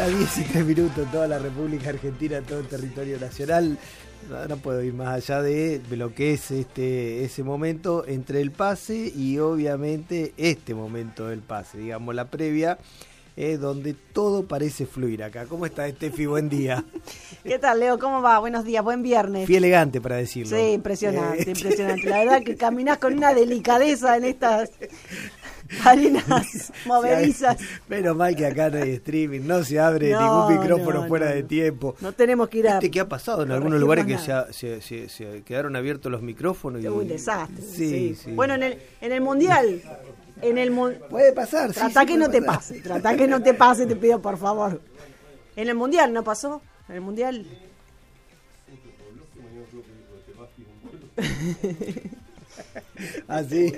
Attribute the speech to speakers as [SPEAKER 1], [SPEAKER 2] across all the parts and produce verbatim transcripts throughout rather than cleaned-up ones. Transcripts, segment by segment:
[SPEAKER 1] Mañana diez y tres minutos en toda la República Argentina, en todo el territorio nacional. No, no puedo ir más allá de lo que es este ese momento entre el pase y obviamente este momento del pase, digamos la previa, eh, donde todo parece fluir acá. ¿Cómo está, Estefi? Buen día.
[SPEAKER 2] ¿Qué tal, Leo? ¿Cómo va? Buenos días, buen viernes.
[SPEAKER 1] Fui elegante para decirlo.
[SPEAKER 2] Sí, impresionante,
[SPEAKER 1] eh,
[SPEAKER 2] impresionante. La verdad que caminás con una delicadeza en estas arenas movedizas.
[SPEAKER 1] Menos mal que acá no hay streaming, no se abre
[SPEAKER 2] no,
[SPEAKER 1] ningún micrófono
[SPEAKER 2] no,
[SPEAKER 1] fuera
[SPEAKER 2] no,
[SPEAKER 1] de tiempo.
[SPEAKER 2] No tenemos que ir a...
[SPEAKER 1] ¿Viste qué ha pasado en algunos lugares que se, ha, se, se, se quedaron abiertos los micrófonos? Y...
[SPEAKER 2] Es un desastre.
[SPEAKER 1] Sí,
[SPEAKER 2] sí.
[SPEAKER 1] sí.
[SPEAKER 2] Bueno, en el, en el Mundial... En el mu...
[SPEAKER 1] Puede pasar, sí.
[SPEAKER 2] Trata
[SPEAKER 1] sí,
[SPEAKER 2] que no
[SPEAKER 1] pasar.
[SPEAKER 2] te pase, trata que no te pase, te pido por favor. En el Mundial, ¿no pasó? En el Mundial...
[SPEAKER 1] ¿Ah, sí?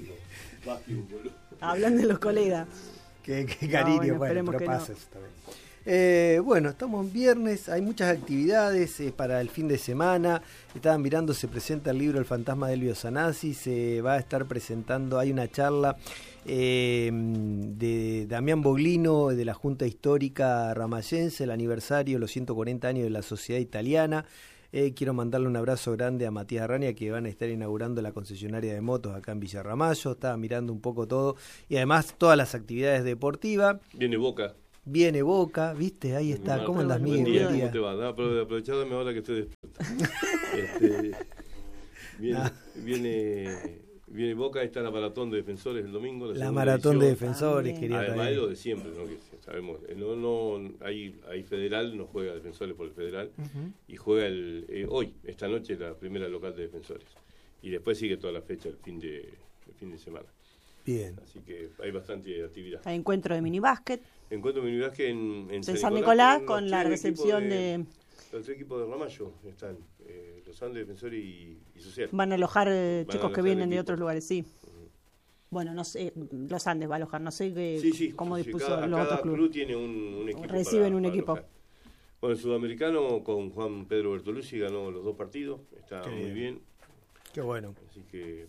[SPEAKER 2] Hablando de los colegas.
[SPEAKER 1] Qué, qué cariño,
[SPEAKER 2] no, bueno,
[SPEAKER 1] bueno, pero pasa
[SPEAKER 2] no.
[SPEAKER 1] eso también. Eh, bueno, estamos en viernes, hay muchas actividades eh, para el fin de semana. Estaban mirando, se presenta el libro El fantasma de Elvio Sanasi, se va a estar presentando, hay una charla eh, de Damián Boglino de la Junta Histórica Ramayense, el aniversario, los ciento cuarenta años de la Sociedad Italiana. Eh, quiero mandarle un abrazo grande a Matías Arraña, que van a estar inaugurando la concesionaria de motos acá en Villa Ramallo. Estaba mirando un poco todo y además todas las actividades deportivas.
[SPEAKER 3] Viene Boca.
[SPEAKER 1] Viene Boca, ¿viste? Ahí está.
[SPEAKER 3] Marta,
[SPEAKER 1] ¿Cómo andas,
[SPEAKER 3] buen
[SPEAKER 1] Miguel?
[SPEAKER 3] día,
[SPEAKER 1] Buen día.
[SPEAKER 3] ¿cómo te va? No, pero aprovechadme ahora que estoy despierto. este, viene,
[SPEAKER 1] Ah.
[SPEAKER 3] viene, viene Boca, está la maratón de defensores el domingo. La,
[SPEAKER 1] La
[SPEAKER 3] segunda
[SPEAKER 1] maratón de
[SPEAKER 3] edición.
[SPEAKER 1] defensores,
[SPEAKER 2] Ah,
[SPEAKER 1] quería
[SPEAKER 3] Además de
[SPEAKER 1] traer.
[SPEAKER 3] lo de siempre, ¿no? Que sabemos, no, no, hay, hay federal, no juega defensores por el federal,
[SPEAKER 1] Uh-huh.
[SPEAKER 3] y juega el eh, hoy, esta noche, la primera local de defensores. Y después sigue toda la fecha, el fin de, el fin de semana.
[SPEAKER 1] Bien.
[SPEAKER 3] Así que hay bastante actividad.
[SPEAKER 2] Hay encuentro de minibásquet.
[SPEAKER 3] Encuentro mi que en, en
[SPEAKER 2] De San Nicolás, con
[SPEAKER 3] los
[SPEAKER 2] la
[SPEAKER 3] tres
[SPEAKER 2] recepción
[SPEAKER 3] equipos
[SPEAKER 2] de...
[SPEAKER 3] Los tres equipos de Ramallo están, eh, los Andes, Defensores y, y Social.
[SPEAKER 2] Van a alojar eh,
[SPEAKER 3] Van a
[SPEAKER 2] chicos que
[SPEAKER 3] alojar
[SPEAKER 2] vienen de
[SPEAKER 3] equipos.
[SPEAKER 2] otros lugares, sí. Bueno, no sé, los Andes va a alojar, no sé qué,
[SPEAKER 3] Sí, sí,
[SPEAKER 2] cómo
[SPEAKER 3] sí,
[SPEAKER 2] dispuso
[SPEAKER 3] cada,
[SPEAKER 2] los
[SPEAKER 3] cada
[SPEAKER 2] otros clubes.
[SPEAKER 3] club tiene un, un equipo.
[SPEAKER 2] Reciben
[SPEAKER 3] para-
[SPEAKER 2] un
[SPEAKER 3] para
[SPEAKER 2] equipo.
[SPEAKER 3] alojar. Bueno, el sudamericano con Juan Pedro Bertolucci ganó los dos partidos, está
[SPEAKER 1] Qué
[SPEAKER 3] muy
[SPEAKER 1] bien.
[SPEAKER 3] bien,
[SPEAKER 1] Qué bueno.
[SPEAKER 3] así que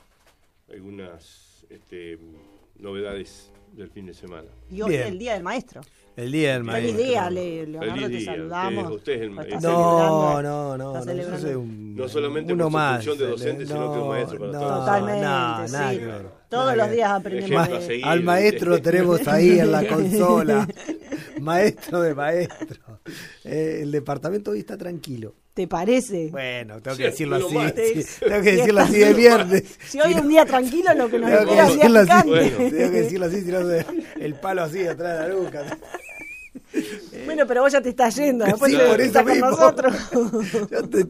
[SPEAKER 3] algunas este, novedades del fin de semana.
[SPEAKER 2] Y hoy
[SPEAKER 1] Bien.
[SPEAKER 2] es el Día del Maestro.
[SPEAKER 1] El día del
[SPEAKER 2] Feliz
[SPEAKER 1] maestro.
[SPEAKER 2] día, Le- Leonardo,
[SPEAKER 3] Feliz
[SPEAKER 2] te
[SPEAKER 3] día.
[SPEAKER 2] saludamos.
[SPEAKER 3] Usted- usted es el-
[SPEAKER 2] Lo está
[SPEAKER 3] es el-
[SPEAKER 2] celebrando.
[SPEAKER 1] No, no, no,
[SPEAKER 2] Está
[SPEAKER 1] no,
[SPEAKER 2] celebrando.
[SPEAKER 1] yo soy un,
[SPEAKER 3] No solamente
[SPEAKER 1] uno
[SPEAKER 3] por su
[SPEAKER 1] más.
[SPEAKER 3] función de docente, sino que un maestro para
[SPEAKER 1] no,
[SPEAKER 3] todos.
[SPEAKER 2] Totalmente,
[SPEAKER 1] no,
[SPEAKER 2] sí.
[SPEAKER 1] nada que ver.
[SPEAKER 2] Todos
[SPEAKER 1] Nada
[SPEAKER 2] los
[SPEAKER 1] que
[SPEAKER 2] días
[SPEAKER 1] ver.
[SPEAKER 2] aprendemos
[SPEAKER 3] Ejemplo a
[SPEAKER 2] de...
[SPEAKER 3] seguir.
[SPEAKER 1] Al maestro lo tenemos ahí en la consola. Maestro de maestro. Eh, el departamento hoy está tranquilo.
[SPEAKER 2] ¿Te parece?
[SPEAKER 1] Bueno, tengo
[SPEAKER 3] Sí,
[SPEAKER 1] que decirlo
[SPEAKER 3] uno
[SPEAKER 1] así.
[SPEAKER 3] más.
[SPEAKER 1] sí, tengo que
[SPEAKER 2] Sí,
[SPEAKER 1] decirlo
[SPEAKER 2] está
[SPEAKER 1] así de
[SPEAKER 2] bien.
[SPEAKER 1] viernes.
[SPEAKER 2] Si hoy es un día tranquilo, lo que nos
[SPEAKER 1] Tengo que
[SPEAKER 2] espera es
[SPEAKER 1] decirlo
[SPEAKER 2] día
[SPEAKER 1] así.
[SPEAKER 2] picante.
[SPEAKER 3] Bueno.
[SPEAKER 1] Tengo que decirlo así, si no se- el palo así atrás de la nuca.
[SPEAKER 2] Bueno, pero vos ya te estás yendo. Después
[SPEAKER 1] Sí,
[SPEAKER 2] te
[SPEAKER 1] por
[SPEAKER 2] estás
[SPEAKER 1] eso
[SPEAKER 2] con
[SPEAKER 1] mismo.
[SPEAKER 2] nosotros.
[SPEAKER 1] Yo te-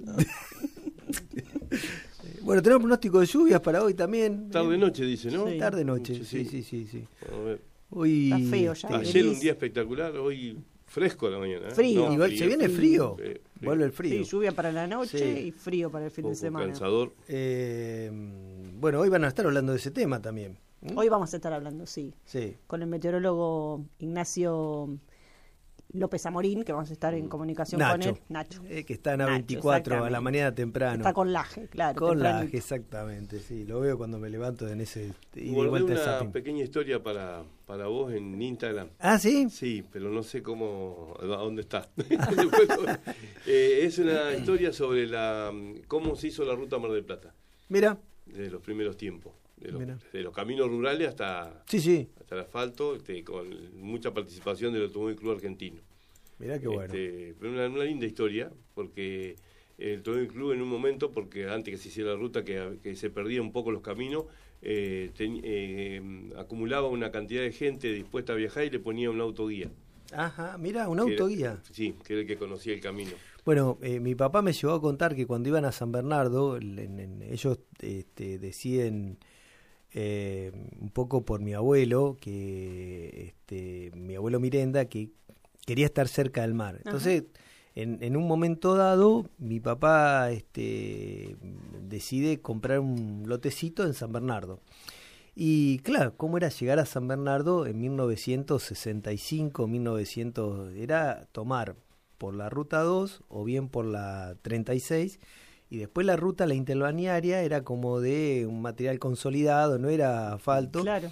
[SPEAKER 1] Bueno, tenemos pronóstico de lluvias para hoy también.
[SPEAKER 3] Tarde-noche, dice, ¿no?
[SPEAKER 2] Sí.
[SPEAKER 1] Tarde-noche,
[SPEAKER 3] Sí,
[SPEAKER 1] sí,
[SPEAKER 3] sí.
[SPEAKER 1] sí, sí. sí.
[SPEAKER 3] A ver.
[SPEAKER 1] Hoy,
[SPEAKER 2] Está feo ya.
[SPEAKER 1] este,
[SPEAKER 3] Ayer
[SPEAKER 2] gris.
[SPEAKER 3] un día espectacular, hoy fresco a la mañana. ¿eh?
[SPEAKER 2] Frío.
[SPEAKER 1] Igual se viene frío.
[SPEAKER 3] Eh, frío.
[SPEAKER 1] Vuelve el frío.
[SPEAKER 2] Sí, lluvia para la noche
[SPEAKER 1] Sí.
[SPEAKER 2] y frío para el fin
[SPEAKER 3] Un
[SPEAKER 2] de
[SPEAKER 3] poco
[SPEAKER 2] semana.
[SPEAKER 3] cansador.
[SPEAKER 1] Eh, bueno, hoy van a estar hablando de ese tema también. ¿Mm?
[SPEAKER 2] Hoy vamos a estar hablando, sí,
[SPEAKER 1] Sí.
[SPEAKER 2] con el meteorólogo Ignacio López Amorín, que vamos a estar en comunicación con
[SPEAKER 1] Nacho.
[SPEAKER 2] él. Nacho.
[SPEAKER 1] Eh, que está en A
[SPEAKER 2] Nacho,
[SPEAKER 1] veinticuatro a la
[SPEAKER 2] exactamente.
[SPEAKER 1] mañana temprano.
[SPEAKER 2] Está con laje, claro.
[SPEAKER 1] Con
[SPEAKER 2] tempranito.
[SPEAKER 1] laje, exactamente, sí. Lo veo cuando me levanto en ese ida y
[SPEAKER 3] Guardé
[SPEAKER 1] vuelta de
[SPEAKER 3] una
[SPEAKER 1] zapping.
[SPEAKER 3] pequeña historia para, para vos en Instagram.
[SPEAKER 1] Ah, ¿sí?
[SPEAKER 3] Sí, pero no sé cómo, a dónde está. Después lo- eh, es una historia sobre la cómo se hizo la ruta Mar del Plata,
[SPEAKER 1] Mira.
[SPEAKER 3] desde los primeros tiempos, de los,
[SPEAKER 1] Mira.
[SPEAKER 3] de los caminos rurales hasta,
[SPEAKER 1] Sí, sí.
[SPEAKER 3] hasta el asfalto, este, con mucha participación del Automóvil Club Argentino.
[SPEAKER 1] Mirá qué bueno.
[SPEAKER 3] Este, pero una, una linda historia, porque el Automóvil Club en un momento, porque antes que se hiciera la ruta, que, que se perdía un poco los caminos, eh, ten- eh, acumulaba una cantidad de gente dispuesta a viajar y le ponía un autoguía.
[SPEAKER 1] Ajá, mira, un
[SPEAKER 3] que era-
[SPEAKER 1] autoguía.
[SPEAKER 3] Sí, que era el que conocía el camino.
[SPEAKER 1] Bueno, eh, mi papá me llegó a contar que cuando iban a San Bernardo, en- en- ellos este, deciden, eh, un poco por mi abuelo, que este, mi abuelo Mirenda, que quería estar cerca del mar. Entonces, en, en un momento dado, mi papá este, decide comprar un lotecito en San Bernardo. Y claro, ¿cómo era llegar a San Bernardo en mil novecientos sesenta y cinco, mil novecientos? Era tomar por la ruta dos o bien por la treinta y seis, y después la ruta, la interbalnearia, era como de un material consolidado, no era asfalto.
[SPEAKER 2] Claro.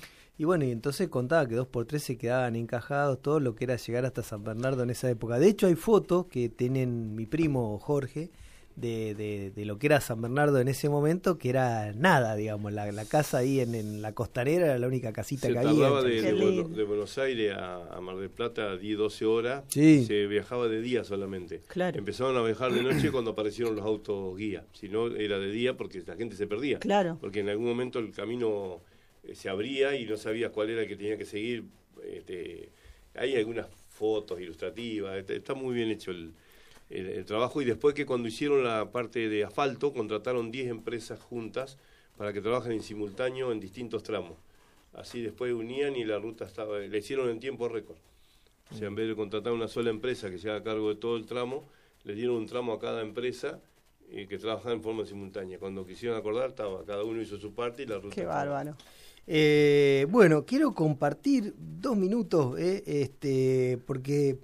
[SPEAKER 1] Y bueno, y entonces contaba que dos por tres se quedaban encajados todo lo que era llegar hasta San Bernardo en esa época. De hecho hay fotos que tienen mi primo Jorge de, de, de lo que era San Bernardo en ese momento, que era nada, digamos, la, la casa ahí en, en la costanera era la única casita
[SPEAKER 3] se
[SPEAKER 1] que había.
[SPEAKER 3] Se tardaba de, de, bueno, de Buenos Aires a, a Mar del Plata diez, doce horas,
[SPEAKER 1] sí.
[SPEAKER 3] Se viajaba de día solamente.
[SPEAKER 2] Claro.
[SPEAKER 3] Empezaron a viajar de noche cuando aparecieron los autos guía, si no era de día porque la gente se perdía.
[SPEAKER 2] Claro.
[SPEAKER 3] Porque en algún momento el camino eh, se abría y no sabía cuál era el que tenía que seguir. Este, hay algunas fotos ilustrativas, está, está muy bien hecho el... El, el trabajo. Y después que cuando hicieron la parte de asfalto contrataron diez empresas juntas para que trabajen en simultáneo en distintos tramos, así después unían y la ruta estaba, le hicieron en tiempo récord, o sea, en vez de contratar una sola empresa que se haga cargo de todo el tramo, le dieron un tramo a cada empresa y que trabajaba en forma simultánea. Cuando quisieron acordar, estaba, cada uno hizo su parte y la ruta.
[SPEAKER 2] Qué bárbaro.
[SPEAKER 1] Eh, bueno, quiero compartir dos minutos, eh, este, porque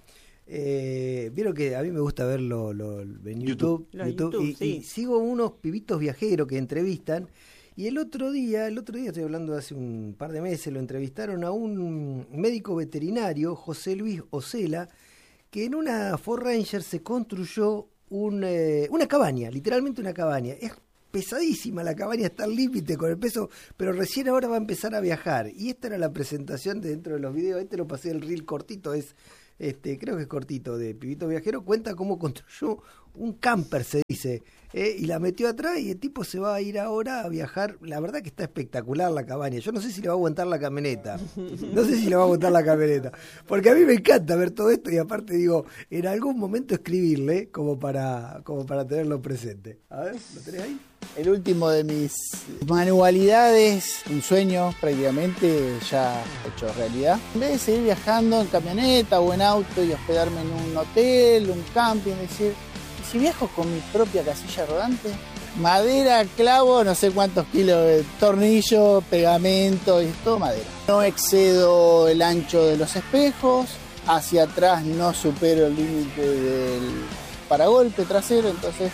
[SPEAKER 1] Eh, vieron que a mí me gusta verlo, lo, en YouTube,
[SPEAKER 2] YouTube,
[SPEAKER 1] YouTube,
[SPEAKER 2] YouTube
[SPEAKER 1] y,
[SPEAKER 2] sí.
[SPEAKER 1] y sigo unos pibitos viajeros que entrevistan, y el otro día, el otro día estoy hablando de hace un par de meses, lo entrevistaron a un médico veterinario, José Luis Ocela, que en una Ford Ranger se construyó un, eh, una cabaña, literalmente una cabaña. Es pesadísima la cabaña, está al límite con el peso, pero recién ahora va a empezar a viajar, y esta era la presentación de dentro de los videos. Este lo pasé el reel cortito, es Este, creo que es cortito, de Pibito Viajero. Cuenta cómo construyó un camper, se dice, ¿eh? Y la metió atrás y el tipo se va a ir ahora a viajar. La verdad que está espectacular la cabaña. Yo no sé si le va a aguantar la camioneta, no sé si le va a aguantar la camioneta, porque a mí me encanta ver todo esto, y aparte digo, en algún momento escribirle como para, como para tenerlo presente. A ver, ¿lo tenés ahí?
[SPEAKER 4] El último de mis manualidades, un sueño prácticamente ya hecho realidad. En vez de seguir viajando en camioneta o en auto y hospedarme en un hotel, un camping, decir, ¿y si viajo con mi propia casilla rodante? Madera, clavo, no sé cuántos kilos de tornillo, pegamento, y todo madera. No excedo el ancho de los espejos, hacia atrás no supero el límite del paragolpe trasero, entonces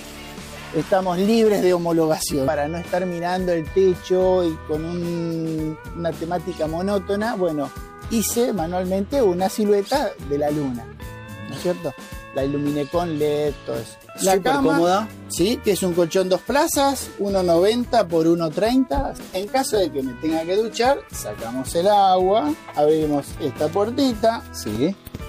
[SPEAKER 4] estamos libres de homologación. Para no estar mirando el techo y con un, una temática monótona, bueno, hice manualmente una silueta de la luna, ¿no es cierto? La iluminé con L E D, todo eso. La
[SPEAKER 5] Súper
[SPEAKER 4] cama,
[SPEAKER 5] cómoda.
[SPEAKER 4] sí, que es un colchón dos plazas, uno noventa por uno treinta. En caso de que me tenga que duchar, sacamos el agua, abrimos esta puertita, sí,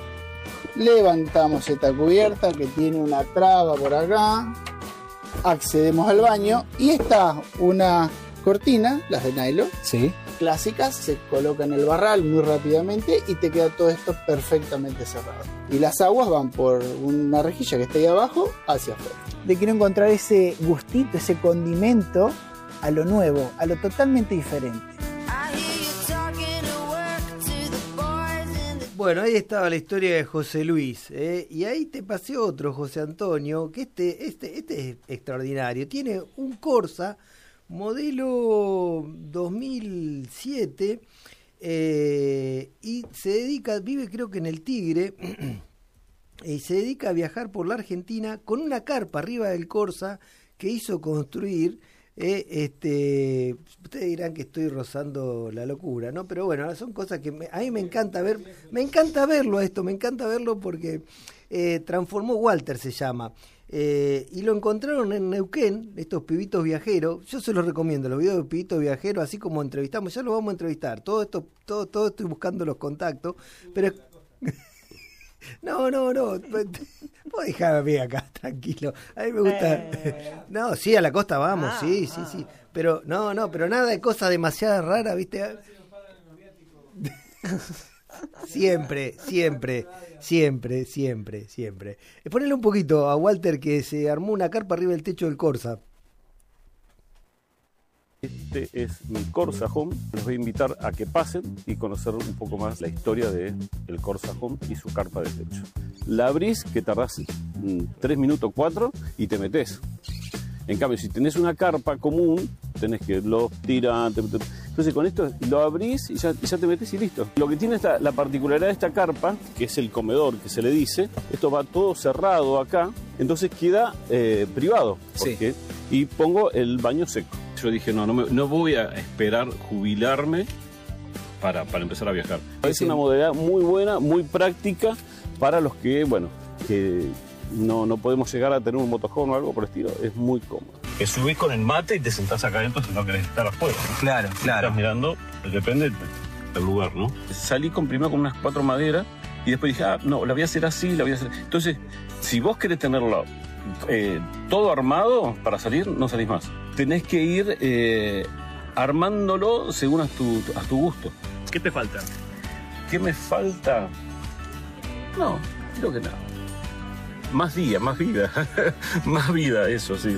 [SPEAKER 4] levantamos esta cubierta que tiene una traba por acá, accedemos al baño y está una cortina, las de nylon,
[SPEAKER 5] Sí.
[SPEAKER 4] clásicas, se coloca en el barral muy rápidamente y te queda todo esto perfectamente cerrado. Y las aguas van por una rejilla que está ahí abajo hacia afuera. Le quiero encontrar ese gustito, ese condimento a lo nuevo, a lo totalmente diferente.
[SPEAKER 1] Bueno, ahí estaba la historia de José Luis, ¿eh? Y ahí te pasé otro, José Antonio, que este, este, este es extraordinario. Tiene un Corsa modelo dos mil siete, eh, y se dedica, vive creo que en el Tigre, y se dedica a viajar por la Argentina con una carpa arriba del Corsa que hizo construir. Eh, este, ustedes dirán que estoy rozando la locura, ¿no? Pero bueno, son cosas que me, a mí me encanta ver, me encanta verlo esto, me encanta verlo porque eh, transformó Walter, se llama, eh, y lo encontraron en Neuquén, estos pibitos viajeros. Yo se los recomiendo, los videos de pibitos viajeros, así como entrevistamos, ya los vamos a entrevistar, todo esto, todo, todo estoy buscando los contactos, pero no, no, no, vos dejame a mí acá, tranquilo, a mí me gusta,
[SPEAKER 2] Eh.
[SPEAKER 1] no, sí, a la costa vamos,
[SPEAKER 2] Ah,
[SPEAKER 1] sí, sí,
[SPEAKER 2] ah.
[SPEAKER 1] sí, pero no, no, pero nada de cosas demasiado raras, ¿viste? Siempre, siempre, siempre, siempre, siempre. Ponele un poquito a Walter, que se armó una carpa arriba del techo del Corsa.
[SPEAKER 6] Este es mi Corsa Home. Les voy a invitar a que pasen y conocer un poco más la historia de el Corsa Home y su carpa de techo. La abrís, que tardás tres minutos, cuatro, y te metés. En cambio, si tenés una carpa común, tenés que lo tirar. Entonces, con esto lo abrís y ya, y ya te metés y listo. Lo que tiene esta, la particularidad de esta carpa, que es el comedor que se le dice, esto va todo cerrado acá, entonces queda eh, privado. Porque, sí. Y pongo el baño seco. Yo dije, no, no, me, no voy a esperar jubilarme para, para empezar a viajar. Es una modalidad muy buena, muy práctica para los que, bueno, que no, no podemos llegar a tener un motorhome o algo por el estilo. Es muy cómodo. Que subís con el mate y te sentás acá adentro si no querés estar afuera. Claro, claro. Estás mirando, depende del lugar, ¿no? Salí con, primero con unas cuatro maderas y después dije, ah, no, la voy a hacer así, la voy a hacer... Entonces, si vos querés tenerlo eh, todo armado para salir, no salís más. Tenés que ir eh, armándolo según a tu, a tu gusto.
[SPEAKER 5] ¿Qué te falta?
[SPEAKER 6] ¿Qué me falta? No, creo que nada. Más día, más vida. Más vida, eso sí.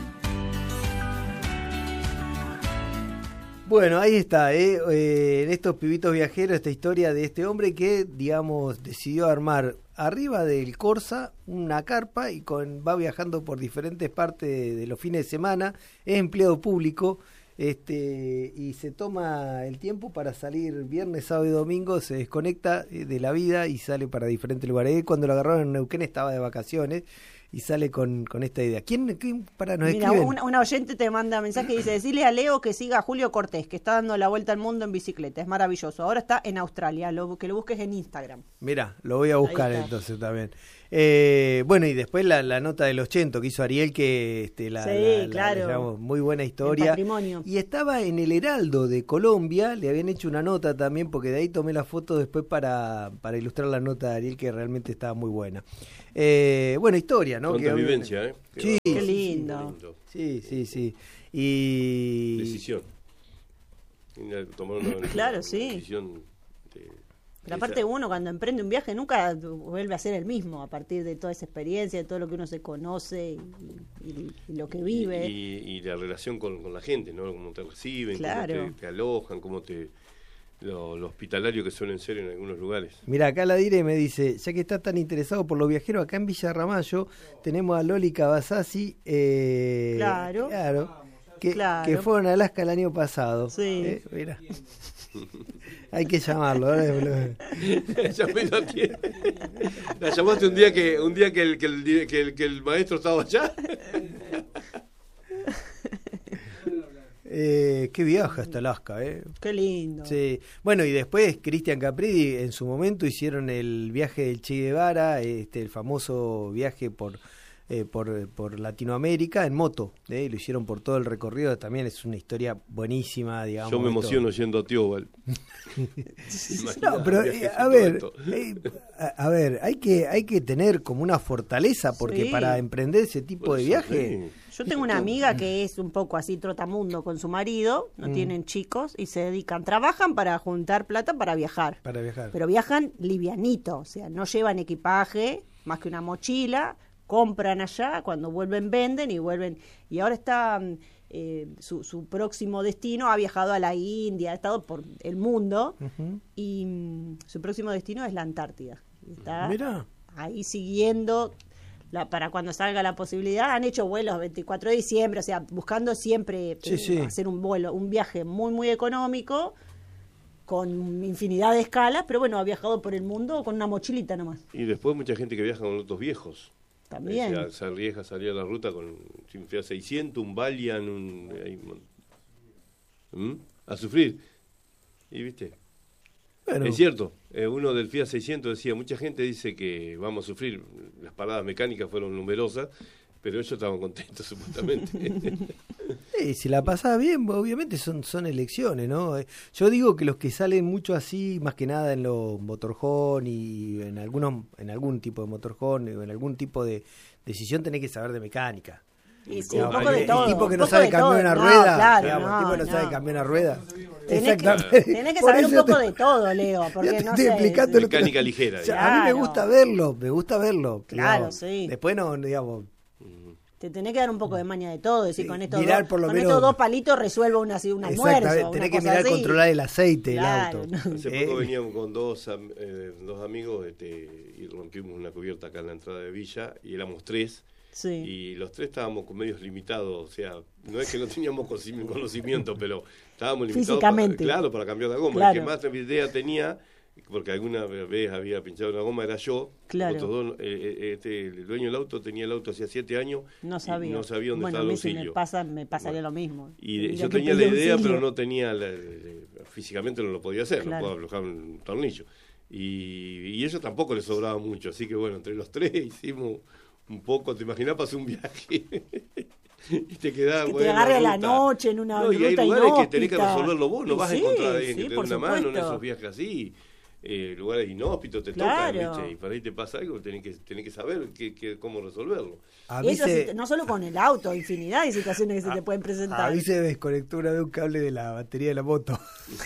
[SPEAKER 1] Bueno, ahí está, ¿eh? Eh, en estos pibitos viajeros, esta historia de este hombre que, digamos, decidió armar arriba del Corsa una carpa y con va viajando por diferentes partes de, de los fines de semana, es empleado público, este y se toma el tiempo para salir viernes, sábado y domingo, se desconecta de la vida y sale para diferentes lugares. Cuando lo agarraron en Neuquén estaba de vacaciones y sale con, con esta idea. ¿Quién, quién para nos
[SPEAKER 2] Mira,
[SPEAKER 1] escriben?
[SPEAKER 2] una, una oyente te manda mensaje y dice, decirle a Leo que siga a Julio Cortés, que está dando la vuelta al mundo en bicicleta, es maravilloso. Ahora está en Australia, lo, que lo busques en Instagram.
[SPEAKER 1] Mira, lo voy a buscar entonces también. Eh, bueno, y después la, la nota del ochenta que hizo Ariel, que este, la,
[SPEAKER 2] sí,
[SPEAKER 1] la, la,
[SPEAKER 2] claro.
[SPEAKER 1] la, digamos, muy buena historia.
[SPEAKER 2] Patrimonio.
[SPEAKER 1] Y estaba en el Heraldo de Colombia, le habían hecho una nota también, porque de ahí tomé la foto después para, para ilustrar la nota de Ariel, que realmente estaba muy buena. Eh, buena historia, ¿no?
[SPEAKER 3] Cuánta
[SPEAKER 1] que,
[SPEAKER 3] vivencia, ¿eh?
[SPEAKER 1] Sí,
[SPEAKER 2] Qué lindo.
[SPEAKER 1] Sí, sí, sí. Y...
[SPEAKER 3] Decisión. Tomar una,
[SPEAKER 2] claro,
[SPEAKER 3] una
[SPEAKER 2] sí.
[SPEAKER 3] decisión de,
[SPEAKER 2] Pero aparte uno cuando emprende un viaje nunca vuelve a ser el mismo a partir de toda esa experiencia, de todo lo que uno se conoce y, y, y lo que vive.
[SPEAKER 3] Y, y, y la relación con, con la gente, ¿no? Cómo te reciben,
[SPEAKER 2] claro.
[SPEAKER 3] cómo te, te alojan, cómo te... Lo, lo hospitalario que suelen ser en algunos lugares.
[SPEAKER 1] Mira, acá la Dire me dice, ya que está tan interesado por los viajeros, acá en Villa Ramallo tenemos a Loli Cavazasi, eh,
[SPEAKER 2] claro,
[SPEAKER 1] claro, que,
[SPEAKER 2] claro.
[SPEAKER 1] que fueron a Alaska el año pasado.
[SPEAKER 2] Sí.
[SPEAKER 1] Eh, mira. Hay que llamarlo. ¿Verdad?
[SPEAKER 3] Ya me lo tiene. ¿La llamaste un día que un día que el, que el, que el, que el maestro estaba allá?
[SPEAKER 1] Eh, qué viaje hasta Alaska, ¿eh?
[SPEAKER 2] Qué lindo.
[SPEAKER 1] Sí. Bueno, y después Cristian Capridi en su momento hicieron el viaje del Che Guevara, este, el famoso viaje por eh, por, por Latinoamérica en moto, ¿eh? Lo hicieron por todo el recorrido, también es una historia buenísima, digamos.
[SPEAKER 3] Yo me emociono yendo a Tíobal.
[SPEAKER 1] No, pero eh, a ver, eh, a, a ver, hay que hay que tener como una fortaleza porque
[SPEAKER 2] sí.
[SPEAKER 1] para emprender ese tipo
[SPEAKER 3] por
[SPEAKER 1] de
[SPEAKER 3] eso,
[SPEAKER 1] viaje.
[SPEAKER 3] sí.
[SPEAKER 2] Yo tengo una amiga que es un poco así trotamundo con su marido, no mm. tienen chicos y se dedican, trabajan para juntar plata para viajar.
[SPEAKER 1] Para viajar.
[SPEAKER 2] Pero viajan livianito, o sea, no llevan equipaje más que una mochila, compran allá, cuando vuelven venden y vuelven. Y ahora está eh, su, su próximo destino, ha viajado a la India, ha estado por el mundo uh-huh. y um, su próximo destino es la Antártida. Está
[SPEAKER 1] Mirá.
[SPEAKER 2] ahí siguiendo... La, para cuando salga la posibilidad, han hecho vuelos veinticuatro de diciembre, o sea, buscando siempre
[SPEAKER 1] sí,
[SPEAKER 2] eh,
[SPEAKER 1] sí.
[SPEAKER 2] hacer un vuelo, un viaje muy, muy económico, con infinidad de escalas, pero bueno, ha viajado por el mundo con una mochilita nomás.
[SPEAKER 3] Y después mucha gente que viaja con autos viejos.
[SPEAKER 2] También.
[SPEAKER 3] Eh, se arriesga a salir a la ruta con si seiscientos, un Valiant, un... ¿Mm? A sufrir. Y viste... Bueno. Es cierto, eh, uno del Fiat seiscientos decía, mucha gente dice que vamos a sufrir, las paradas mecánicas fueron numerosas, pero ellos estaban contentos supuestamente.
[SPEAKER 1] Sí, si la pasás bien, obviamente son son elecciones, ¿no? Yo digo que los que salen mucho así, más que nada en los motorhome y en algunos en algún tipo de motorhome o en algún tipo de decisión tenés que saber de mecánica.
[SPEAKER 2] Y sí, un poco de todo.
[SPEAKER 1] El tipo que no sabe cambiar una rueda,
[SPEAKER 2] no, claro,
[SPEAKER 1] digamos,
[SPEAKER 2] no,
[SPEAKER 1] el tipo que no,
[SPEAKER 2] no
[SPEAKER 1] sabe cambiar una rueda.
[SPEAKER 2] Tenés
[SPEAKER 1] Exactamente.
[SPEAKER 2] Que, tenés que saber un poco te, de todo, Leo, porque
[SPEAKER 1] te
[SPEAKER 2] no
[SPEAKER 1] estoy
[SPEAKER 2] sé.
[SPEAKER 1] Explicando
[SPEAKER 3] mecánica ligera.
[SPEAKER 1] O sea, claro. A mí me gusta verlo, me gusta verlo.
[SPEAKER 2] Claro,
[SPEAKER 1] digamos.
[SPEAKER 2] sí.
[SPEAKER 1] Después no, digamos...
[SPEAKER 2] Te tenés que dar un poco de maña de todo, decir,
[SPEAKER 1] sí,
[SPEAKER 2] con, estos,
[SPEAKER 1] mirar
[SPEAKER 2] dos,
[SPEAKER 1] por lo
[SPEAKER 2] con
[SPEAKER 1] menos,
[SPEAKER 2] estos dos palitos resuelvo una, un almuerzo.
[SPEAKER 1] Tenés que mirar,
[SPEAKER 2] así.
[SPEAKER 1] controlar el aceite
[SPEAKER 2] claro,
[SPEAKER 1] del auto.
[SPEAKER 3] No. Hace
[SPEAKER 1] eh.
[SPEAKER 3] poco veníamos con dos, eh, dos amigos este, y rompimos una cubierta acá en la entrada de Villa y éramos tres.
[SPEAKER 2] Sí.
[SPEAKER 3] Y los tres estábamos con medios limitados, o sea, no es que no teníamos conocimiento, pero estábamos limitados
[SPEAKER 2] físicamente.
[SPEAKER 3] Para, claro, para cambiar la goma.
[SPEAKER 2] Claro.
[SPEAKER 3] El que más idea tenía porque alguna vez había pinchado una goma, era yo.
[SPEAKER 2] Claro.
[SPEAKER 3] Otros dos, eh, este, el dueño del auto tenía el auto hacía siete años.
[SPEAKER 2] No sabía.
[SPEAKER 3] Y no sabía dónde
[SPEAKER 2] bueno,
[SPEAKER 3] estaba el
[SPEAKER 2] a mí si
[SPEAKER 3] auxilio.
[SPEAKER 2] me, pasa, me pasaría
[SPEAKER 3] Bueno,
[SPEAKER 2] lo mismo.
[SPEAKER 3] Y
[SPEAKER 2] Tendría
[SPEAKER 3] yo
[SPEAKER 2] que
[SPEAKER 3] tenía la
[SPEAKER 2] pedir
[SPEAKER 3] idea,
[SPEAKER 2] auxilio.
[SPEAKER 3] pero no tenía, la, la, físicamente no lo podía hacer,
[SPEAKER 2] Claro.
[SPEAKER 3] no puedo aflojar un tornillo. Y, y eso tampoco le sobraba mucho, así que bueno, entre los tres hicimos un poco, te imaginás, pasé un viaje. Y te quedás,
[SPEAKER 2] Que
[SPEAKER 3] bueno,
[SPEAKER 2] te agarre a la
[SPEAKER 3] ruta.
[SPEAKER 2] noche en una
[SPEAKER 3] No, y hay
[SPEAKER 2] ruta
[SPEAKER 3] lugares
[SPEAKER 2] inhóspita.
[SPEAKER 3] que tenés que resolverlo vos, no
[SPEAKER 2] Y
[SPEAKER 3] vas
[SPEAKER 2] sí,
[SPEAKER 3] a encontrar a alguien
[SPEAKER 2] sí,
[SPEAKER 3] que te dé
[SPEAKER 2] por
[SPEAKER 3] una mano en
[SPEAKER 2] supuesto.
[SPEAKER 3] esos viajes así. Eh, lugares inhóspitos te
[SPEAKER 2] Claro.
[SPEAKER 3] tocan, ¿viste? Y para ahí te pasa algo, tenés que, tenés que saber que, que, cómo resolverlo.
[SPEAKER 1] A mí,
[SPEAKER 2] Eso
[SPEAKER 1] se,
[SPEAKER 2] sí, no solo con el auto, infinidad de situaciones que se
[SPEAKER 1] a-
[SPEAKER 2] te pueden
[SPEAKER 1] a
[SPEAKER 2] presentar.
[SPEAKER 1] mí se me desconectó una vez un cable de la batería de la moto.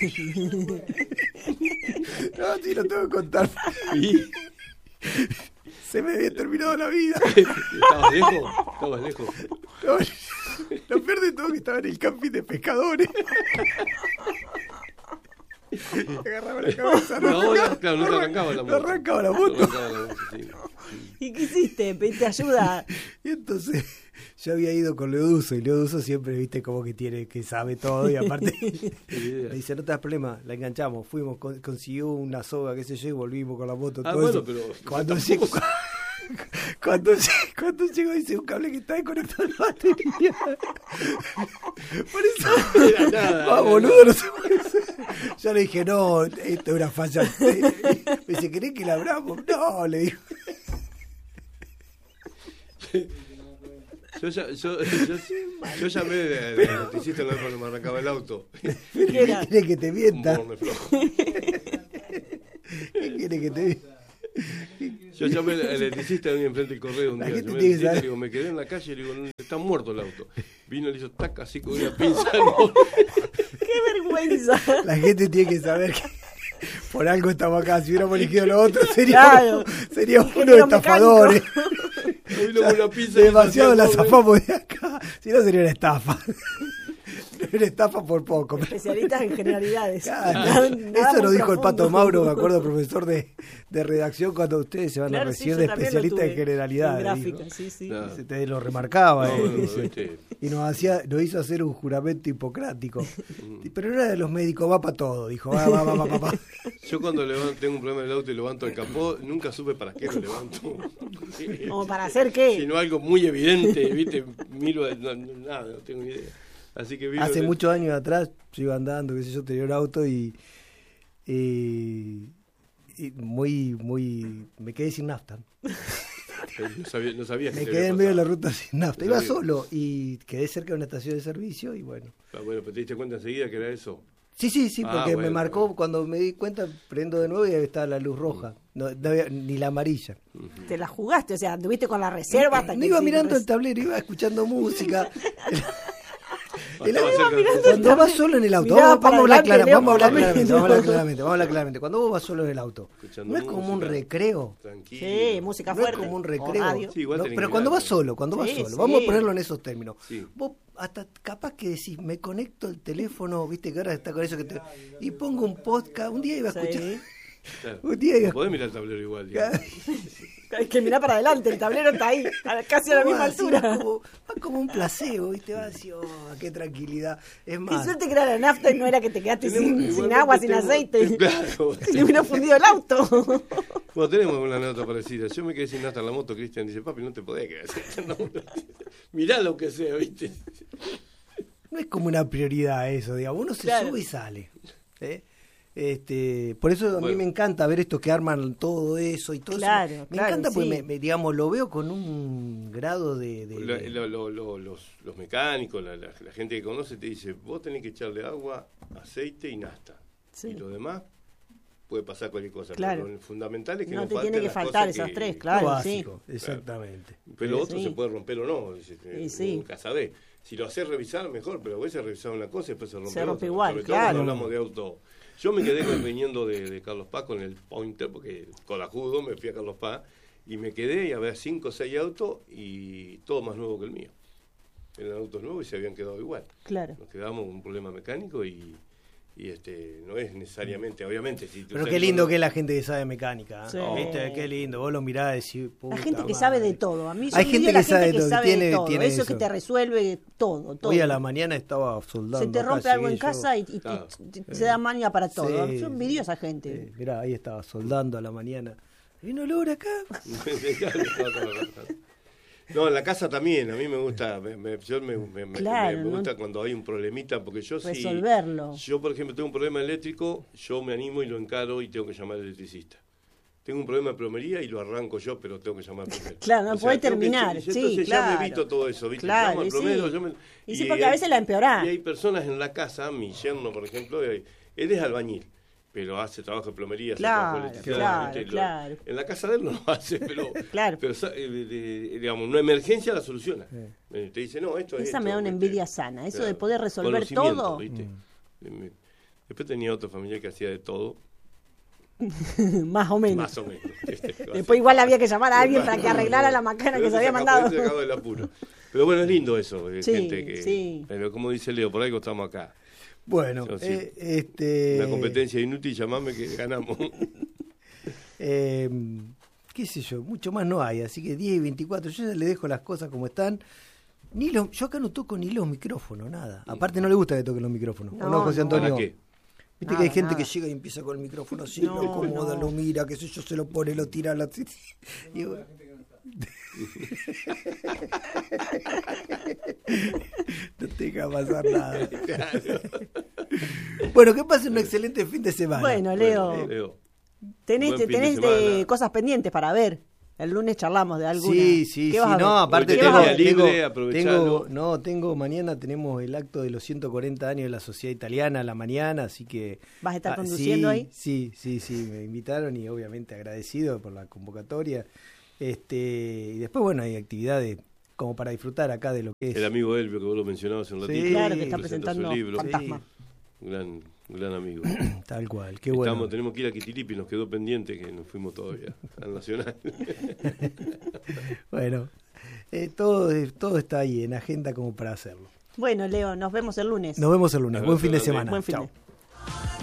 [SPEAKER 1] No, sí, lo tengo que contar.
[SPEAKER 3] Y
[SPEAKER 1] Se me había terminado la vida.
[SPEAKER 3] estabas lejos, estabas lejos.
[SPEAKER 1] No, lo peor de todo es que estaba en el camping de pescadores. Me agarraba la cabeza.
[SPEAKER 3] No,
[SPEAKER 1] arrancaba-
[SPEAKER 3] no, claro, no te arrancaba la
[SPEAKER 1] no
[SPEAKER 3] moto.
[SPEAKER 1] arrancaba la
[SPEAKER 3] No
[SPEAKER 1] moto.
[SPEAKER 3] arrancaba la moto, sí.
[SPEAKER 2] ¿Y qué hiciste? ¿Pediste ayuda?
[SPEAKER 1] Y entonces yo había ido con Leoduso y Leoduso siempre, viste, como que tiene, que sabe todo y aparte me dice, no te das problema, la enganchamos, fuimos, con- consiguió una soga, qué sé yo, y volvimos con la moto,
[SPEAKER 3] Ah,
[SPEAKER 1] todo
[SPEAKER 3] bueno,
[SPEAKER 1] eso.
[SPEAKER 3] pero
[SPEAKER 1] Cuando
[SPEAKER 3] tampoco-
[SPEAKER 1] llegó, cuando, lle- cuando llegó dice un cable que está desconectado de la batería. Por eso,
[SPEAKER 3] Era nada,
[SPEAKER 1] ah,
[SPEAKER 3] era
[SPEAKER 1] boludo,
[SPEAKER 3] nada.
[SPEAKER 1] no se puede hacer. Yo le dije, no, esto es una falla. Me dice, ¿querés que la abramos? No, le digo.
[SPEAKER 3] Yo, ya- yo, yo, yo llamé al electricista una vez cuando me arrancaba el auto.
[SPEAKER 2] ¿Qué era?
[SPEAKER 1] ¿Qué quiere que te
[SPEAKER 3] Un
[SPEAKER 1] mienta?
[SPEAKER 3] borne flojo.
[SPEAKER 1] ¿Qué quiere que te mienta?
[SPEAKER 3] Yo llamé al electricista ahí enfrente del correo un
[SPEAKER 1] La
[SPEAKER 3] día.
[SPEAKER 1] gente
[SPEAKER 3] Llamé al
[SPEAKER 1] tiene que
[SPEAKER 3] electricista y
[SPEAKER 1] saber.
[SPEAKER 3] le digo, me quedé en la calle y le digo, no, está muerto el auto. Vino y le hizo tac así con una pinza. No.
[SPEAKER 2] ¡Qué vergüenza!
[SPEAKER 1] La gente tiene que saber que por algo estamos acá. Si hubiéramos elegido lo otro, seríamos,
[SPEAKER 2] Claro.
[SPEAKER 1] seríamos unos
[SPEAKER 2] Ingeniero
[SPEAKER 1] estafadores.
[SPEAKER 3] Vino con una pinza y
[SPEAKER 1] Demasiado
[SPEAKER 3] hizo
[SPEAKER 1] la
[SPEAKER 3] así, ¿no?
[SPEAKER 1] zafamos de acá. Si no, sería una estafa. Una estafa por poco.
[SPEAKER 2] Especialistas en generalidades.
[SPEAKER 1] Claro.
[SPEAKER 2] Nada- nada
[SPEAKER 1] Eso lo
[SPEAKER 2] muy
[SPEAKER 1] dijo el
[SPEAKER 2] profundo.
[SPEAKER 1] Pato Mauro, me acuerdo, profesor de, de redacción, cuando ustedes se van
[SPEAKER 2] Claro,
[SPEAKER 1] a
[SPEAKER 2] sí,
[SPEAKER 1] recibir
[SPEAKER 2] yo
[SPEAKER 1] de
[SPEAKER 2] también lo
[SPEAKER 1] especialista en
[SPEAKER 2] tuve,
[SPEAKER 1] generalidades.
[SPEAKER 2] en gráfica,
[SPEAKER 1] dijo.
[SPEAKER 2] sí, sí.
[SPEAKER 3] Claro.
[SPEAKER 1] Se te lo remarcaba.
[SPEAKER 3] No,
[SPEAKER 1] eh,
[SPEAKER 3] no,
[SPEAKER 1] dice.
[SPEAKER 3] viste.
[SPEAKER 1] Y nos hacía, nos hizo hacer un juramento hipocrático. Pero no era de los médicos, va para todo, dijo, va, va, va, va, va, va.
[SPEAKER 3] Yo cuando levanto, tengo un problema en el auto y levanto el capó, nunca supe para qué lo levanto.
[SPEAKER 2] ¿Como para hacer qué?
[SPEAKER 3] Si no algo muy evidente, ¿viste? Miro, no, no, nada, no tengo idea. Así que vino
[SPEAKER 1] Hace
[SPEAKER 3] el-
[SPEAKER 1] muchos años atrás yo iba andando, qué sé yo, tenía un auto y, y, y muy, muy, me quedé sin nafta.
[SPEAKER 3] No sabía, no sabía que
[SPEAKER 1] Me
[SPEAKER 3] te
[SPEAKER 1] quedé
[SPEAKER 3] había
[SPEAKER 1] en medio de la
[SPEAKER 3] pasado.
[SPEAKER 1] ruta sin nafta.
[SPEAKER 3] No
[SPEAKER 1] Iba
[SPEAKER 3] sabía.
[SPEAKER 1] solo y quedé cerca de una estación de servicio y bueno.
[SPEAKER 3] Ah, bueno, pero te diste cuenta enseguida que era eso.
[SPEAKER 1] Sí, sí, sí,
[SPEAKER 3] Ah,
[SPEAKER 1] porque me
[SPEAKER 3] bueno,
[SPEAKER 1] marcó,
[SPEAKER 3] bueno.
[SPEAKER 1] cuando me di cuenta, prendo de nuevo y ahí estaba la luz roja. No, no había ni la amarilla.
[SPEAKER 2] Te la jugaste, o sea, anduviste con la reserva hasta
[SPEAKER 1] No
[SPEAKER 2] que
[SPEAKER 1] iba
[SPEAKER 2] sí,
[SPEAKER 1] mirando
[SPEAKER 2] res-
[SPEAKER 1] el tablero, iba escuchando música. El-
[SPEAKER 3] Estaba cerca de-
[SPEAKER 2] mirando
[SPEAKER 1] Cuando vas solo en el auto,
[SPEAKER 2] Miraba
[SPEAKER 1] vamos,
[SPEAKER 2] para
[SPEAKER 1] vamos a hablar,
[SPEAKER 2] adelante,
[SPEAKER 1] clara-
[SPEAKER 2] Leo,
[SPEAKER 1] vamos a hablar
[SPEAKER 2] por lo
[SPEAKER 1] claramente,
[SPEAKER 2] menos.
[SPEAKER 1] vamos a hablar claramente, vamos a hablar claramente. Cuando vos vas solo en el auto,
[SPEAKER 3] Escuchando
[SPEAKER 1] no es como un
[SPEAKER 3] música.
[SPEAKER 1] recreo.
[SPEAKER 3] Tranquilo.
[SPEAKER 2] Sí, música
[SPEAKER 1] No es
[SPEAKER 2] fuerte.
[SPEAKER 1] como un
[SPEAKER 2] o
[SPEAKER 1] recreo.
[SPEAKER 2] radio.
[SPEAKER 3] Sí, igual
[SPEAKER 1] No,
[SPEAKER 3] tenés
[SPEAKER 1] pero
[SPEAKER 3] que
[SPEAKER 1] cuando
[SPEAKER 3] mirar.
[SPEAKER 1] vas solo, cuando vas
[SPEAKER 2] Sí,
[SPEAKER 1] solo,
[SPEAKER 2] sí.
[SPEAKER 1] vamos a ponerlo en esos términos.
[SPEAKER 3] Sí.
[SPEAKER 1] Vos hasta capaz que decís, me conecto el teléfono, viste que ahora está con eso que te... y pongo un podcast, un día iba a
[SPEAKER 2] Sí.
[SPEAKER 1] escuchar,
[SPEAKER 3] Claro.
[SPEAKER 1] un día iba a
[SPEAKER 3] Podés mirar el tablero igual. digamos.
[SPEAKER 2] Hay que mirar para adelante, el tablero está ahí, a- casi a la misma
[SPEAKER 1] Va así,
[SPEAKER 2] altura.
[SPEAKER 1] va como, va como un placebo, viste, va así, oh, qué tranquilidad. Es
[SPEAKER 2] Qué
[SPEAKER 1] más,
[SPEAKER 2] suerte que era la nafta y no era que te quedaste
[SPEAKER 3] Tenemos-
[SPEAKER 2] sin, sin
[SPEAKER 3] igualmente
[SPEAKER 2] agua, sin
[SPEAKER 3] tenemos-
[SPEAKER 2] aceite.
[SPEAKER 3] Claro.
[SPEAKER 2] Se le hubiera fundido el auto.
[SPEAKER 3] Bueno, tenemos una nota parecida. Yo me quedé sin nafta en la moto. Cristian dice, papi, no te podés quedar sin nafta en la moto. Mirá lo que sea, ¿viste?
[SPEAKER 1] no es como una prioridad eso, digamos, uno se
[SPEAKER 2] Claro.
[SPEAKER 1] sube y sale. ¿eh? Este, por eso a mí
[SPEAKER 3] Bueno.
[SPEAKER 1] me encanta ver estos que arman todo eso y todo
[SPEAKER 2] Claro,
[SPEAKER 1] eso. Me
[SPEAKER 2] claro,
[SPEAKER 1] encanta porque
[SPEAKER 2] sí.
[SPEAKER 1] me, me- digamos, lo veo con un grado de... de-
[SPEAKER 3] Lo-
[SPEAKER 1] de-
[SPEAKER 3] lo- lo- lo- los, los mecánicos, la, la- la gente que conoce te dice, vos tenés que echarle agua, aceite y nafta.
[SPEAKER 2] Sí.
[SPEAKER 3] Y lo demás puede pasar cualquier cosa.
[SPEAKER 2] Claro.
[SPEAKER 3] Pero lo fundamental es que
[SPEAKER 2] No
[SPEAKER 3] no,
[SPEAKER 2] te
[SPEAKER 3] falten
[SPEAKER 2] tiene que
[SPEAKER 3] las
[SPEAKER 2] faltar
[SPEAKER 3] cosas
[SPEAKER 2] esas
[SPEAKER 3] que-
[SPEAKER 2] tres,
[SPEAKER 1] lo
[SPEAKER 2] claro,
[SPEAKER 1] básico, exactamente.
[SPEAKER 3] Pero lo
[SPEAKER 2] Sí,
[SPEAKER 3] otro
[SPEAKER 2] sí.
[SPEAKER 3] se puede romper o no. dice, eh,
[SPEAKER 2] Y sí.
[SPEAKER 3] Nunca sabés. Si lo haces revisar, mejor, pero a veces revisar una cosa y después se rompe
[SPEAKER 2] Se rompe
[SPEAKER 3] otra.
[SPEAKER 2] igual,
[SPEAKER 3] Sobre todo
[SPEAKER 2] claro.
[SPEAKER 3] cuando hablamos de auto. Yo me quedé con- viniendo de, de Carlos Paz con el Pointer, porque corajudo me fui a Carlos Paz, y me quedé y había cinco o seis autos y todo más nuevo que el mío. Eran autos nuevos y se habían quedado igual.
[SPEAKER 2] Claro.
[SPEAKER 3] Nos quedamos con un problema mecánico y, y este no es necesariamente, obviamente. Si
[SPEAKER 1] Pero qué lindo que es la gente que sabe mecánica. ¿eh?
[SPEAKER 2] Sí.
[SPEAKER 1] ¿Viste? Qué lindo. Vos lo mirás y decís, puta
[SPEAKER 2] La gente que
[SPEAKER 1] madre.
[SPEAKER 2] sabe de todo. A mí yo
[SPEAKER 1] Hay
[SPEAKER 2] envidio
[SPEAKER 1] gente
[SPEAKER 2] a la
[SPEAKER 1] que sabe
[SPEAKER 2] gente que
[SPEAKER 1] todo,
[SPEAKER 2] sabe
[SPEAKER 1] tiene-
[SPEAKER 2] de todo.
[SPEAKER 1] tiene
[SPEAKER 2] Eso
[SPEAKER 1] eso.
[SPEAKER 2] que te resuelve todo, todo.
[SPEAKER 1] Hoy a la mañana estaba soldando.
[SPEAKER 2] Se te
[SPEAKER 1] acá,
[SPEAKER 2] rompe algo en
[SPEAKER 1] llegué yo.
[SPEAKER 2] casa y, y- y
[SPEAKER 3] Claro.
[SPEAKER 2] se da maña para todo.
[SPEAKER 1] Sí,
[SPEAKER 2] Yo envidio a esa gente.
[SPEAKER 1] Sí, mirá, ahí estaba soldando a la mañana. ¿Hay un olor acá?
[SPEAKER 3] No, en la casa también, a mí me gusta, me, me- yo me, me- me-
[SPEAKER 2] Claro,
[SPEAKER 3] me- me
[SPEAKER 2] ¿no?
[SPEAKER 3] gusta cuando hay un problemita, porque yo sí,
[SPEAKER 2] Resolverlo.
[SPEAKER 3] yo por ejemplo tengo un problema eléctrico, yo me animo y lo encaro y tengo que llamar al electricista. Tengo un problema de plomería y lo arranco yo, pero tengo que llamar primero.
[SPEAKER 2] Claro, no
[SPEAKER 3] O sea,
[SPEAKER 2] podés
[SPEAKER 3] tengo que-
[SPEAKER 2] terminar,
[SPEAKER 3] entonces
[SPEAKER 2] sí,
[SPEAKER 3] ya
[SPEAKER 2] claro.
[SPEAKER 3] me evito todo eso, ¿viste?
[SPEAKER 2] Claro,
[SPEAKER 3] Llamo al
[SPEAKER 2] y
[SPEAKER 3] plomero,
[SPEAKER 2] sí.
[SPEAKER 3] yo me-
[SPEAKER 2] Y sí, porque a veces la empeorás.
[SPEAKER 3] Y hay personas en la casa, mi yerno por ejemplo, eh, él es albañil, pero hace trabajo de plomería, hace
[SPEAKER 2] Claro,
[SPEAKER 3] trabajo de electricidad,
[SPEAKER 2] claro,
[SPEAKER 3] ¿viste? Lo-
[SPEAKER 2] claro.
[SPEAKER 3] En la casa de él no lo hace, pero,
[SPEAKER 2] Claro.
[SPEAKER 3] pero sa- eh, de- digamos, una emergencia la soluciona. Eh, Te dice, no, esto es
[SPEAKER 2] Esa
[SPEAKER 3] esto,
[SPEAKER 2] me da una
[SPEAKER 3] ¿viste?
[SPEAKER 2] envidia sana, eso
[SPEAKER 3] Claro.
[SPEAKER 2] de poder resolver
[SPEAKER 3] Conocimiento,
[SPEAKER 2] todo.
[SPEAKER 3] ¿viste? Eh, me- Después tenía otro familiar que hacía de todo,
[SPEAKER 2] Más o menos.
[SPEAKER 3] más o menos. ¿viste?
[SPEAKER 2] Después igual había que llamar a alguien para que arreglara la macana
[SPEAKER 3] Pero
[SPEAKER 2] que se
[SPEAKER 3] ese
[SPEAKER 2] había
[SPEAKER 3] sacó-
[SPEAKER 2] mandado.
[SPEAKER 3] ese sacado del apuro. Pero bueno, es lindo eso, de
[SPEAKER 2] Sí,
[SPEAKER 3] gente que...
[SPEAKER 2] sí.
[SPEAKER 3] Pero como dice Leo, por algo estamos acá.
[SPEAKER 1] Bueno,
[SPEAKER 3] Yo sí.
[SPEAKER 1] eh, este...
[SPEAKER 3] Una competencia inútil, llamame que ganamos.
[SPEAKER 1] eh, qué sé yo, mucho más no hay, así que diez y veinticuatro, yo ya le dejo las cosas como están. Ni los, yo acá no toco ni los micrófonos, nada. Aparte no le gusta que toquen los micrófonos. ¿O no,
[SPEAKER 2] No,
[SPEAKER 1] José
[SPEAKER 2] no.
[SPEAKER 1] Antonio?
[SPEAKER 3] ¿Para qué?
[SPEAKER 1] Viste
[SPEAKER 2] Nada,
[SPEAKER 1] que hay gente
[SPEAKER 2] nada.
[SPEAKER 1] que llega y empieza con el micrófono así,
[SPEAKER 2] No,
[SPEAKER 1] lo acomoda,
[SPEAKER 2] no.
[SPEAKER 1] lo mira, qué sé yo, se lo pone, lo tira, lo tira. Y bueno. No te deja pasar nada. Bueno, que pasen un excelente fin de semana.
[SPEAKER 2] Bueno, Leo,
[SPEAKER 3] Bueno, Leo.
[SPEAKER 2] tenés,
[SPEAKER 3] buen fin de
[SPEAKER 2] tenés de
[SPEAKER 3] semana.
[SPEAKER 2] cosas pendientes para ver. El lunes charlamos de alguna.
[SPEAKER 1] Sí, sí,
[SPEAKER 2] ¿Qué
[SPEAKER 1] sí,
[SPEAKER 2] vas a
[SPEAKER 1] no,
[SPEAKER 2] ver?
[SPEAKER 1] aparte
[SPEAKER 3] Hoy
[SPEAKER 2] ¿Qué vas
[SPEAKER 1] tengo,
[SPEAKER 2] a ver?
[SPEAKER 3] día libre,
[SPEAKER 1] tengo,
[SPEAKER 3] aprovechalo.
[SPEAKER 1] tengo- no, tengo, mañana tenemos el acto de los ciento cuarenta años de la Sociedad Italiana a la mañana, así que...
[SPEAKER 2] ¿Vas a estar
[SPEAKER 1] ah,
[SPEAKER 2] conduciendo
[SPEAKER 1] sí,
[SPEAKER 2] ahí?
[SPEAKER 1] Sí, sí, sí, me invitaron y obviamente agradecido por la convocatoria. Este, y después, bueno, hay actividades como para disfrutar acá de lo que es...
[SPEAKER 3] El amigo Elvio, que vos lo mencionabas un
[SPEAKER 1] Sí,
[SPEAKER 3] ratito.
[SPEAKER 2] Claro, que está
[SPEAKER 3] presenta
[SPEAKER 2] presentando
[SPEAKER 3] su libro.
[SPEAKER 2] Fantasma.
[SPEAKER 3] Un gran, un gran amigo.
[SPEAKER 1] Tal cual, qué bueno.
[SPEAKER 3] Estamos, tenemos que ir a Quitilipi, nos quedó pendiente que no fuimos todavía al Nacional.
[SPEAKER 1] Bueno, eh, todo, todo está ahí en agenda como para hacerlo.
[SPEAKER 2] Bueno, Leo, nos vemos el lunes.
[SPEAKER 1] Nos vemos el lunes.
[SPEAKER 3] Abrazo
[SPEAKER 1] Buen fin de
[SPEAKER 3] grande.
[SPEAKER 1] semana.
[SPEAKER 2] Buen fin
[SPEAKER 1] Chao.
[SPEAKER 2] de-